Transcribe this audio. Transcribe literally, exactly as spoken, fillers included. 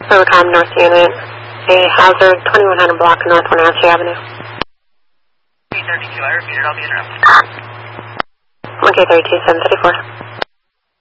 Overcom North Unit, a hazard twenty-one hundred block North Wenatchee Avenue. three thirty-two, I repeat it, I'll be interrupted. one K thirty-two, seven thirty-four.